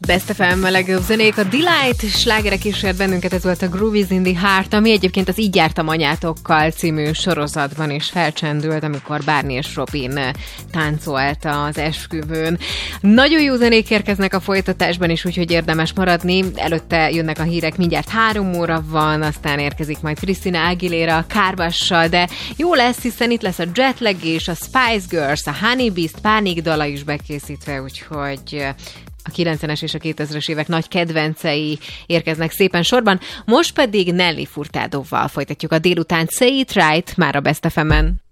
Best FM a legjobb zenék, a Delight slágerek kísért bennünket, ez volt a Groovies in the Heart, ami egyébként az Így jártam anyátokkal című sorozatban is felcsendült, amikor Barney és Robin táncolt az esküvőn. Nagyon jó zenék érkeznek a folytatásban is, úgyhogy érdemes maradni. Előtte jönnek a hírek, mindjárt 3 óra van, aztán érkezik majd Christina Aguilera Kárvassal, de jó lesz, hiszen itt lesz a Jetlag és a Spice Girls, a Honey Beast pánikdala is bekészítve, úgyhogy a 90-es és a 2000-es évek nagy kedvencei érkeznek szépen sorban. Most pedig Nelly Furtadóval folytatjuk a délután Say It Right, már a Best FM-en.